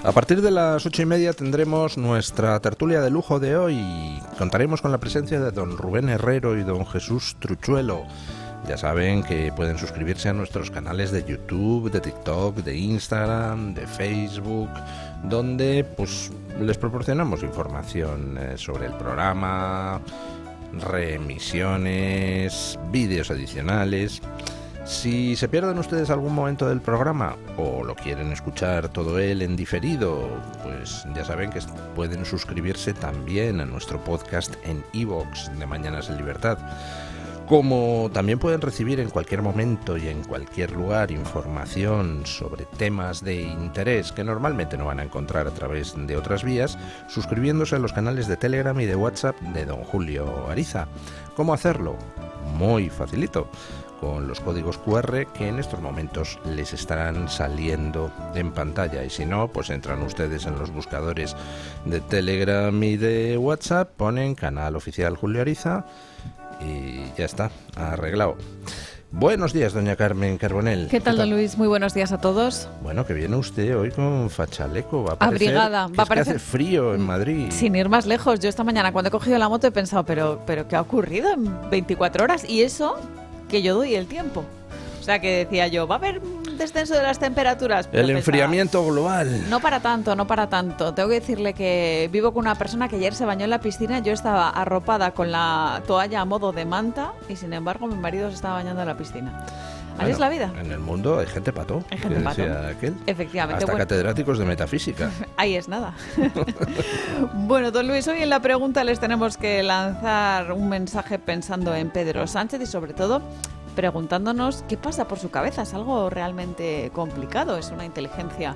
A partir de las 8:30 tendremos nuestra tertulia de lujo de hoy. Contaremos con la presencia de don Rubén Herrero y don Jesús Truchuelo. Ya saben que pueden suscribirse a nuestros canales de YouTube, de TikTok, de Instagram, de Facebook, donde pues les proporcionamos información sobre el programa, reemisiones, vídeos adicionales. Si se pierden ustedes algún momento del programa o lo quieren escuchar todo él en diferido, pues ya saben que pueden suscribirse también a nuestro podcast en iVoox de Mañanas en Libertad. Como también pueden recibir en cualquier momento y en cualquier lugar información sobre temas de interés que normalmente no van a encontrar a través de otras vías, suscribiéndose a los canales de Telegram y de WhatsApp de don Julio Ariza. ¿Cómo hacerlo? Muy facilito, con los códigos QR que en estos momentos les estarán saliendo en pantalla, y si no, pues entran ustedes en los buscadores de Telegram y de WhatsApp, ponen canal oficial Julio Ariza y ya está, arreglado. Buenos días, doña Carmen Carbonell. ¿Qué tal, don Luis? Muy buenos días a todos. Bueno, que viene usted hoy con fachaleco. Va a parecer abrigada. Va a parecer que hace frío en Madrid. Sin ir más lejos, yo esta mañana cuando he cogido la moto he pensado, pero ¿qué ha ocurrido en 24 horas? Y eso que yo doy el tiempo. O sea, que decía yo, ¿va a haber descenso de las temperaturas? Pero el enfriamiento global. No para tanto, no para tanto. Tengo que decirle que vivo con una persona que ayer se bañó en la piscina. Yo estaba arropada con la toalla a modo de manta y sin embargo mi marido se estaba bañando en la piscina. Así es la vida. En el mundo hay gente pato. Hay gente pato. Aquel. Efectivamente. Hasta catedráticos de metafísica. Ahí es nada. Bueno, don Luis, hoy en la pregunta les tenemos que lanzar un mensaje pensando en Pedro Sánchez y sobre todo preguntándonos qué pasa por su cabeza. Es algo realmente complicado, es una inteligencia,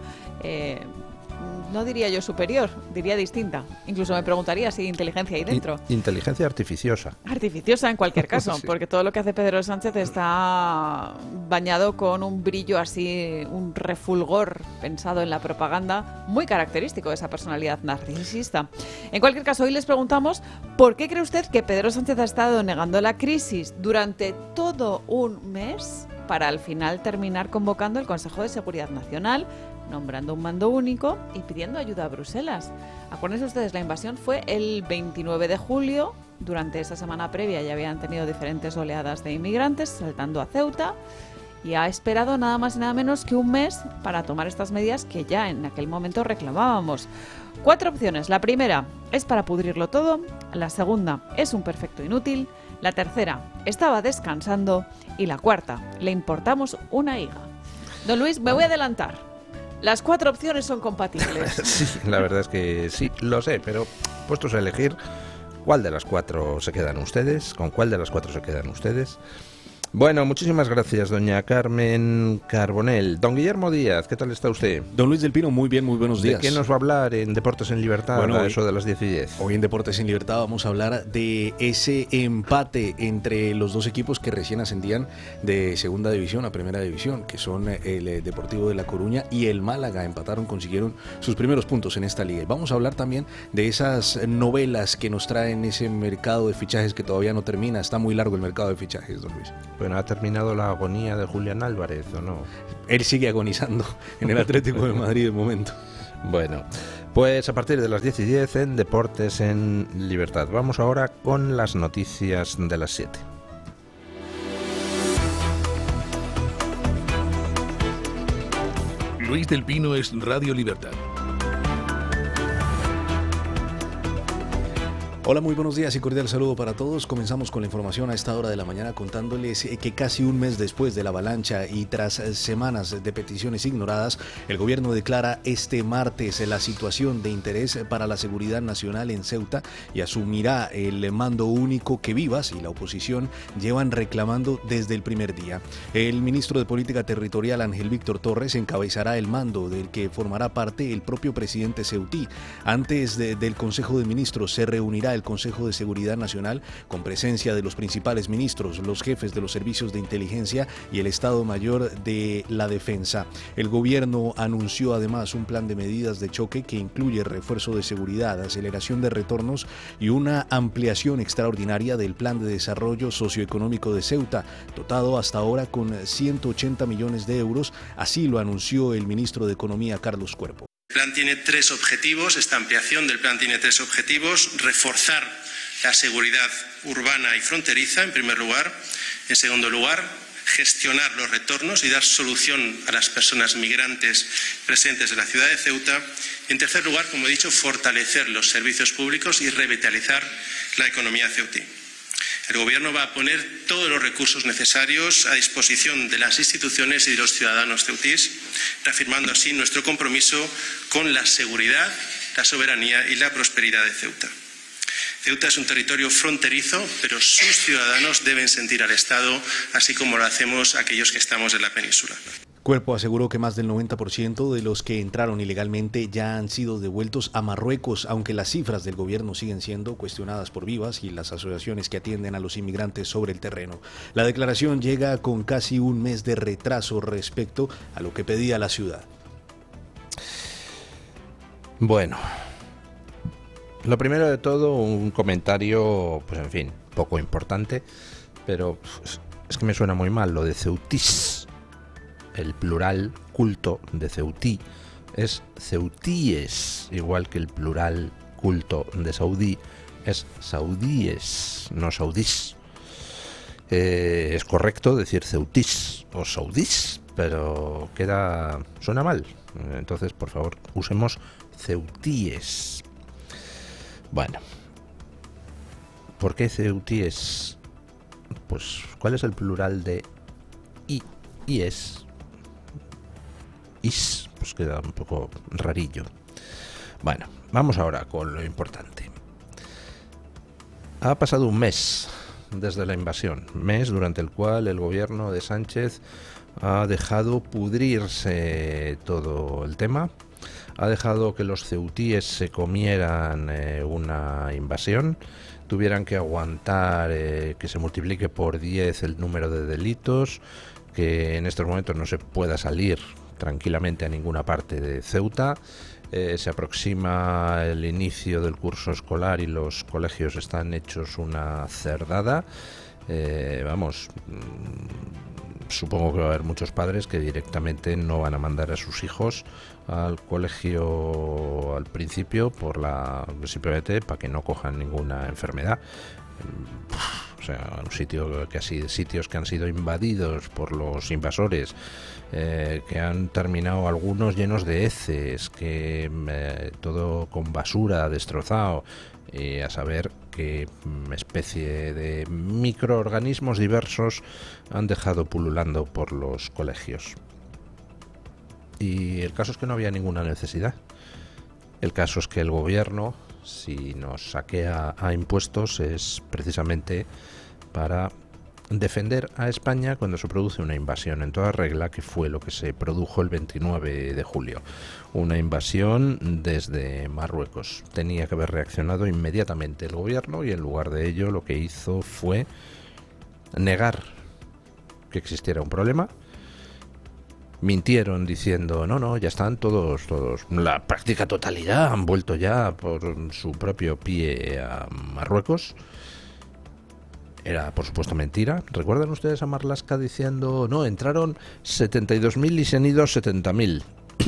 no diría yo superior, diría distinta. Incluso me preguntaría si inteligencia hay dentro. Inteligencia artificiosa. Artificiosa en cualquier caso, sí. Porque todo lo que hace Pedro Sánchez está bañado con un brillo así, un refulgor pensado en la propaganda, muy característico de esa personalidad narcisista. En cualquier caso, hoy les preguntamos ¿por qué cree usted que Pedro Sánchez ha estado negando la crisis durante todo un mes para al final terminar convocando el Consejo de Seguridad Nacional, nombrando un mando único y pidiendo ayuda a Bruselas? Acuérdense ustedes, la invasión fue el 29 de julio. Durante esa semana previa ya habían tenido diferentes oleadas de inmigrantes saltando a Ceuta y ha esperado nada más y nada menos que un mes para tomar estas medidas que ya en aquel momento reclamábamos. 4 opciones. La primera es para pudrirlo todo. La segunda es un perfecto inútil. La tercera, estaba descansando. Y la cuarta, le importamos una higa. Don Luis, me voy a adelantar. Las 4 opciones son compatibles. Sí, la verdad es que sí, lo sé, pero puestos a elegir, ¿cuál de las 4 se quedan ustedes? ¿Con cuál de las 4 se quedan ustedes? Bueno, muchísimas gracias, doña Carmen Carbonell. Don Guillermo Díaz, ¿qué tal está usted? Don Luis del Pino, muy bien, muy buenos días. ¿De qué nos va a hablar en Deportes en Libertad, bueno, a eso de las 10:10? Hoy en Deportes en Libertad vamos a hablar de ese empate entre los dos equipos que recién ascendían de Segunda División a Primera División, que son el Deportivo de La Coruña y el Málaga. Empataron, consiguieron sus primeros puntos en esta liga. Y vamos a hablar también de esas novelas que nos traen ese mercado de fichajes que todavía no termina. Está muy largo el mercado de fichajes, don Luis. Bueno, ¿ha terminado la agonía de Julián Álvarez o no? Él sigue agonizando en el Atlético de Madrid de momento. Bueno, pues a partir de las 10:10 en Deportes en Libertad. Vamos ahora con las noticias de las 7. Luis del Pino es Radio Libertad. Hola, muy buenos días y cordial saludo para todos. Comenzamos con la información a esta hora de la mañana contándoles que casi un mes después de la avalancha y tras semanas de peticiones ignoradas, el gobierno declara este martes la situación de interés para la seguridad nacional en Ceuta y asumirá el mando único que Vivas y la oposición llevan reclamando desde el primer día. El ministro de Política Territorial, Ángel Víctor Torres, encabezará el mando del que formará parte el propio presidente ceutí. Antes del Consejo de Ministros se reunirá el Consejo de Seguridad Nacional con presencia de los principales ministros, los jefes de los servicios de inteligencia y el Estado Mayor de la Defensa. El gobierno anunció además un plan de medidas de choque que incluye refuerzo de seguridad, aceleración de retornos y una ampliación extraordinaria del plan de desarrollo socioeconómico de Ceuta, dotado hasta ahora con 180 millones de euros, así lo anunció el ministro de Economía, Carlos Cuerpo. El plan tiene 3 objetivos, esta ampliación del plan tiene 3 objetivos: reforzar la seguridad urbana y fronteriza, en primer lugar; en segundo lugar, gestionar los retornos y dar solución a las personas migrantes presentes en la ciudad de Ceuta; y en tercer lugar, como he dicho, fortalecer los servicios públicos y revitalizar la economía ceutí. El Gobierno va a poner todos los recursos necesarios a disposición de las instituciones y de los ciudadanos ceutís, reafirmando así nuestro compromiso con la seguridad, la soberanía y la prosperidad de Ceuta. Ceuta es un territorio fronterizo, pero sus ciudadanos deben sentir al Estado, así como lo hacemos aquellos que estamos en la península. Cuerpo aseguró que más del 90% de los que entraron ilegalmente ya han sido devueltos a Marruecos, aunque las cifras del gobierno siguen siendo cuestionadas por Vivas y las asociaciones que atienden a los inmigrantes sobre el terreno. La declaración llega con casi un mes de retraso respecto a lo que pedía la ciudad. Bueno, lo primero de todo, un comentario, pues en fin, poco importante, pero es que me suena muy mal lo de ceutís. El plural culto de ceutí es ceutíes, igual que el plural culto de saudí es saudíes, no saudís. Es correcto decir ceutís o saudís, pero suena mal. Entonces, por favor, usemos ceutíes. Bueno, ¿por qué ceutíes? Pues, ¿cuál es el plural de ies? Pues queda un poco rarillo. Bueno, vamos ahora con lo importante. Ha pasado un mes desde la invasión, mes durante el cual el gobierno de Sánchez ha dejado pudrirse todo el tema, ha dejado que los ceutíes se comieran una invasión, tuvieran que aguantar que se multiplique por 10 el número de delitos, que en estos momentos no se pueda salir tranquilamente a ninguna parte de Ceuta. Se aproxima el inicio del curso escolar y los colegios están hechos una cerdada. Supongo que va a haber muchos padres que directamente no van a mandar a sus hijos al colegio al principio simplemente para que no cojan ninguna enfermedad. O sea, sitios que han sido invadidos por los invasores, que han terminado algunos llenos de heces, todo con basura, destrozado, a saber qué especie de microorganismos diversos han dejado pululando por los colegios. Y el caso es que no había ninguna necesidad. El caso es que el gobierno, si nos saquea a impuestos, es precisamente para defender a España cuando se produce una invasión en toda regla, que fue lo que se produjo el 29 de julio. Una invasión desde Marruecos. Tenía que haber reaccionado inmediatamente el gobierno y en lugar de ello lo que hizo fue negar que existiera un problema. Mintieron diciendo, no, ya están todos, la práctica totalidad han vuelto ya por su propio pie a Marruecos. Era, por supuesto, mentira. ¿Recuerdan ustedes a Marlaska diciendo, no, entraron 72.000 y se han ido 70.000?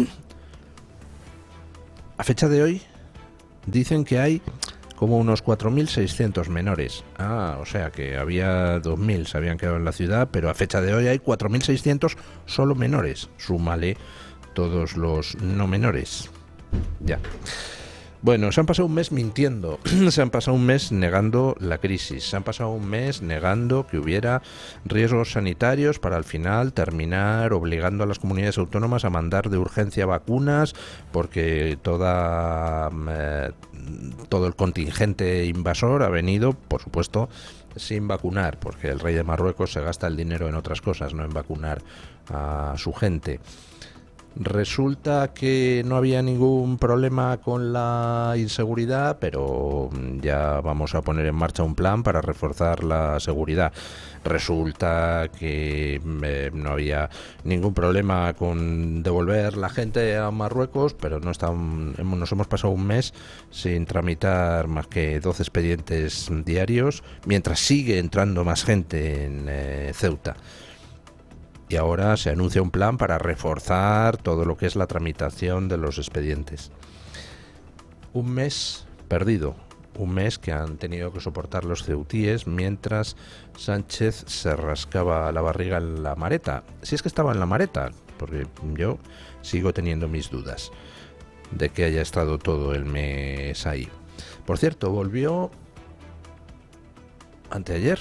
A fecha de hoy dicen que hay como unos 4.600 menores. O sea que había 2.000 se habían quedado en la ciudad, pero a fecha de hoy hay 4.600 solo menores. Súmale todos los no menores. Ya. Bueno, se han pasado un mes mintiendo, se han pasado un mes negando la crisis, se han pasado un mes negando que hubiera riesgos sanitarios para al final terminar obligando a las comunidades autónomas a mandar de urgencia vacunas porque todo el contingente invasor ha venido, por supuesto, sin vacunar, porque el rey de Marruecos se gasta el dinero en otras cosas, no en vacunar a su gente. Resulta que no había ningún problema con la inseguridad, pero ya vamos a poner en marcha un plan para reforzar la seguridad. Resulta que no había ningún problema con devolver la gente a Marruecos, pero nos hemos pasado un mes sin tramitar más que 12 expedientes diarios, mientras sigue entrando más gente en Ceuta. y ahora se anuncia un plan para reforzar todo lo que es la tramitación de los expedientes. Un mes perdido, un mes que han tenido que soportar los ceutíes mientras Sánchez se rascaba la barriga en la Mareta. Si es que estaba en la Mareta, porque yo sigo teniendo mis dudas de que haya estado todo el mes ahí. Por cierto, volvió anteayer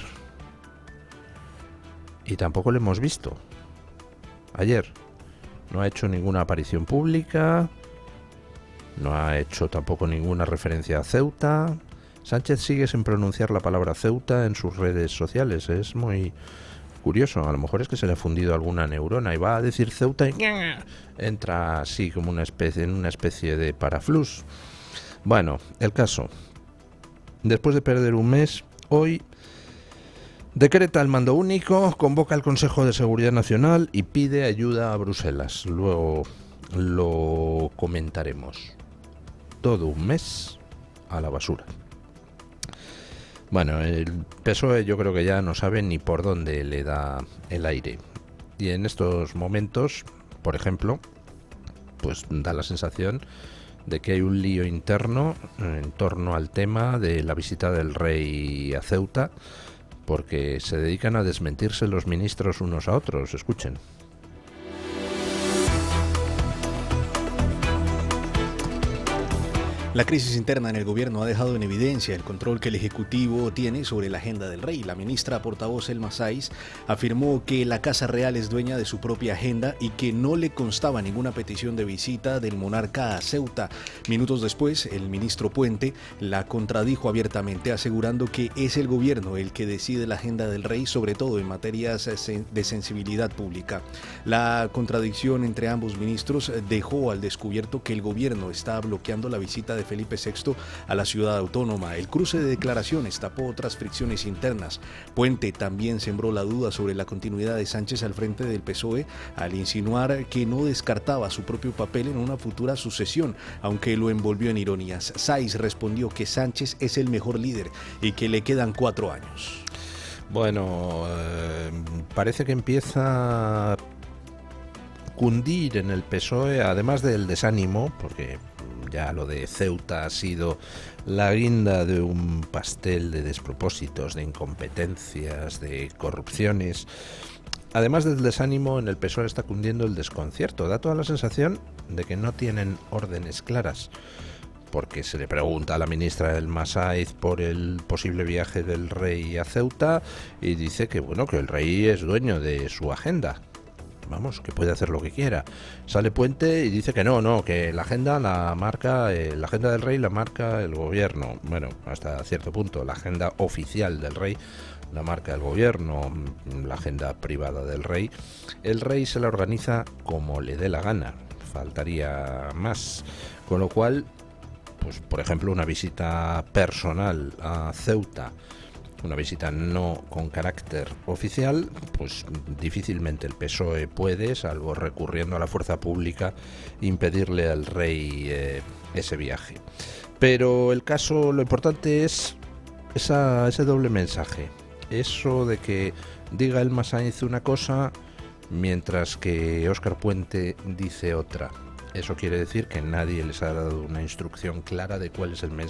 y tampoco lo hemos visto. Ayer no ha hecho ninguna aparición pública, no ha hecho tampoco ninguna referencia a Ceuta. Sánchez sigue sin pronunciar la palabra Ceuta en sus redes sociales. Es muy curioso. A lo mejor es que se le ha fundido alguna neurona y va a decir Ceuta y entra así como una especie de paraflús. Bueno, el caso. Después de perder un mes, hoy decreta el mando único, convoca al Consejo de Seguridad Nacional y pide ayuda a Bruselas. Luego lo comentaremos. Todo un mes a la basura. Bueno, el PSOE yo creo que ya no sabe ni por dónde le da el aire. Y en estos momentos, por ejemplo, pues da la sensación de que hay un lío interno en torno al tema de la visita del rey a Ceuta, porque se dedican a desmentirse los ministros unos a otros. Escuchen. La crisis interna en el gobierno ha dejado en evidencia el control que el Ejecutivo tiene sobre la agenda del rey. La ministra portavoz Elma Sáiz afirmó que la Casa Real es dueña de su propia agenda y que no le constaba ninguna petición de visita del monarca a Ceuta. Minutos después, el ministro Puente la contradijo abiertamente, asegurando que es el gobierno el que decide la agenda del rey, sobre todo en materias de sensibilidad pública. La contradicción entre ambos ministros dejó al descubierto que el gobierno está bloqueando la visita de Felipe VI a la ciudad autónoma. El cruce de declaraciones tapó otras fricciones internas. Puente también sembró la duda sobre la continuidad de Sánchez al frente del PSOE al insinuar que no descartaba su propio papel en una futura sucesión, aunque lo envolvió en ironías. Sáiz respondió que Sánchez es el mejor líder y que le quedan 4 años. Bueno, parece que empieza a cundir en el PSOE, además del desánimo, porque ya lo de Ceuta ha sido la guinda de un pastel de despropósitos, de incompetencias, de corrupciones. Además del desánimo, en el PSOE está cundiendo el desconcierto. Da toda la sensación de que no tienen órdenes claras, porque se le pregunta a la ministra Elma Sáiz por el posible viaje del rey a Ceuta y dice que bueno, que el rey es dueño de su agenda. Vamos, que puede hacer lo que quiera. Sale Puente y dice que no, que la agenda la marca, la agenda del rey la marca el gobierno. Bueno, hasta cierto punto, la agenda oficial del rey la marca el gobierno, la agenda privada del rey. El rey se la organiza como le dé la gana, faltaría más. Con lo cual, pues por ejemplo, una visita personal a Ceuta, una visita no con carácter oficial, pues difícilmente el PSOE puede, salvo recurriendo a la fuerza pública, impedirle al rey ese viaje. Pero el caso, lo importante es ese doble mensaje, eso de que diga Elma Sáiz una cosa mientras que Óscar Puente dice otra. Eso quiere decir que nadie les ha dado una instrucción clara de cuál es el mensaje